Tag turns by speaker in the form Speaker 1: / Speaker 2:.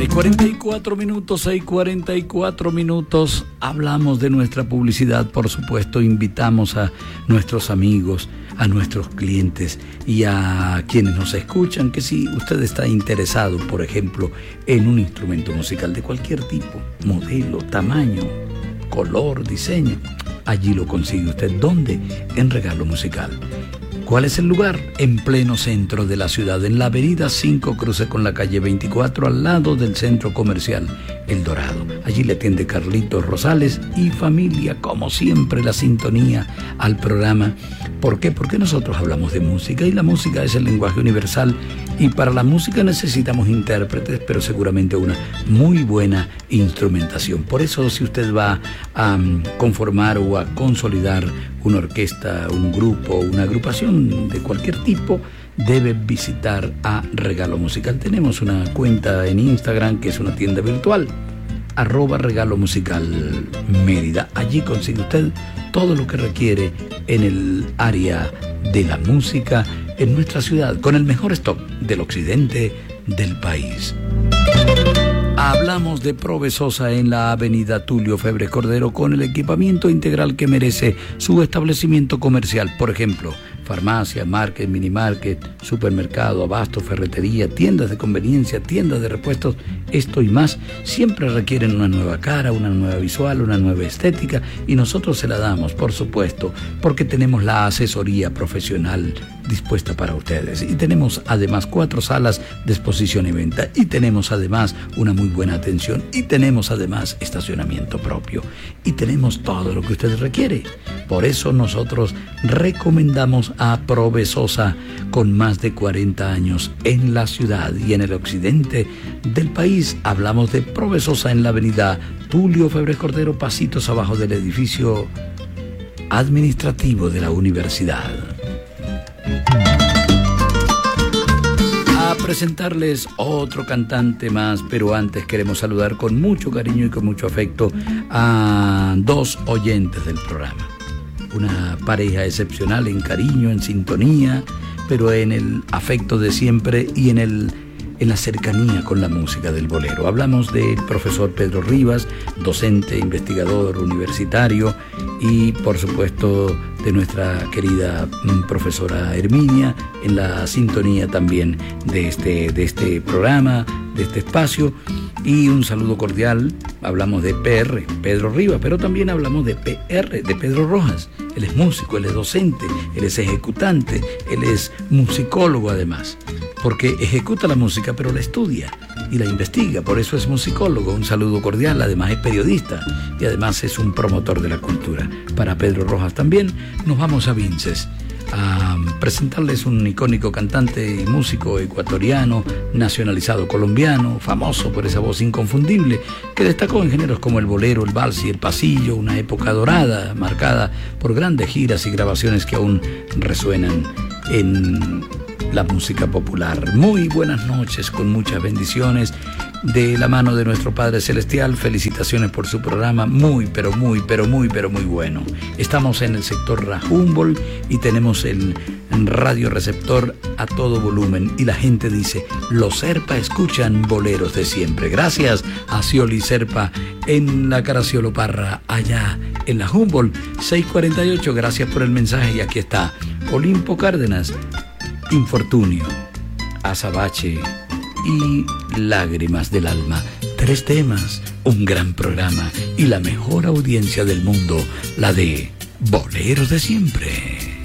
Speaker 1: 6:44 minutos. Hablamos de nuestra publicidad, por supuesto. Invitamos a nuestros amigos, a nuestros clientes y a quienes nos escuchan que si usted está interesado, por ejemplo, en un instrumento musical de cualquier tipo, modelo, tamaño, color, diseño, allí lo consigue usted. ¿Dónde? En Regalo Musical. ¿Cuál es el lugar? En pleno centro de la ciudad, en la avenida 5, cruce con la calle 24, al lado del centro comercial El Dorado. Allí le atiende Carlitos Rosales y familia, como siempre, la sintonía al programa. ¿Por qué? Porque nosotros hablamos de música y la música es el lenguaje universal y para la música necesitamos intérpretes, pero seguramente una muy buena instrumentación. Por eso, si usted va a conformar o a consolidar una orquesta, un grupo, una agrupación de cualquier tipo, debe visitar a Regalo Musical. Tenemos una cuenta en Instagram que es una tienda virtual, @Regalo Musical Mérida. Allí consigue usted todo lo que requiere en el área de la música en nuestra ciudad, con el mejor stock del occidente del país. Hablamos de Provesosa en la avenida Tulio Febres Cordero, con el equipamiento integral que merece su establecimiento comercial. Por ejemplo, farmacia, market, minimarket, supermercado, abasto, ferretería, tiendas de conveniencia, tiendas de repuestos. Esto y más siempre requieren una nueva cara, una nueva visual, una nueva estética, y nosotros se la damos, por supuesto, porque tenemos la asesoría profesional dispuesta para ustedes. Y tenemos además 4 salas de exposición y venta, y tenemos además una muy buena atención, y tenemos además estacionamiento propio, y tenemos todo lo que usted requiere. Por eso nosotros recomendamos a Provesosa, con más de 40 años en la ciudad y en el occidente del país. Hablamos de Provesosa en la avenida Tulio Febres Cordero, pasitos abajo del edificio administrativo de la universidad. A presentarles otro cantante más, pero antes queremos saludar con mucho cariño y con mucho afecto a 2 oyentes del programa. Una pareja excepcional en cariño, en sintonía, pero en el afecto de siempre y en la cercanía con la música del bolero. Hablamos del profesor Pedro Rivas, docente, investigador universitario, y por supuesto de nuestra querida profesora Herminia, en la sintonía también de este programa, de este espacio. Y un saludo cordial. Hablamos de PR, Pedro Rivas, pero también hablamos de PR, de Pedro Rojas. Él es músico, él es docente, él es ejecutante, él es musicólogo además, porque ejecuta la música pero la estudia y la investiga, por eso es musicólogo. Un saludo cordial. Además es periodista y además es un promotor de la cultura. Para Pedro Rojas también. Nos vamos a Vinces a presentarles un icónico cantante y músico ecuatoriano, nacionalizado colombiano, famoso por esa voz inconfundible, que destacó en géneros como el bolero, el vals y el pasillo, una época dorada marcada por grandes giras y grabaciones que aún resuenan en la música popular. Muy buenas noches, con muchas bendiciones de la mano de nuestro Padre Celestial. Felicitaciones por su programa, muy bueno. Estamos en el sector Humboldt y tenemos el radioreceptor a todo volumen y la gente dice: los Serpa escuchan boleros de siempre. Gracias a Scioli Serpa en la Caraciolo Parra, allá en la Humboldt. 6:48, gracias por el mensaje. Y aquí está Olimpo Cárdenas, Infortunio, Azabache y Lágrimas del Alma. 3 temas, un gran programa y la mejor audiencia del mundo, la de Boleros de Siempre.